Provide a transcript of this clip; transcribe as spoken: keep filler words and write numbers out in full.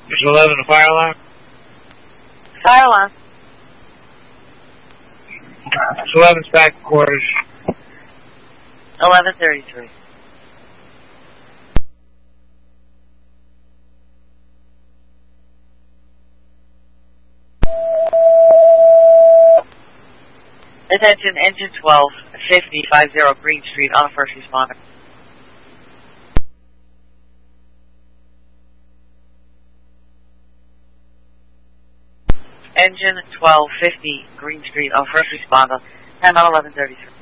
Is eleven a fire alarm? Fire alarm. Is eleven's back quarters? eleven thirty-three. Attention, engine twelve fifty fifty Green Street on first responder. Engine twelve fifty Green Street on first responder, time on eleven thirty-three.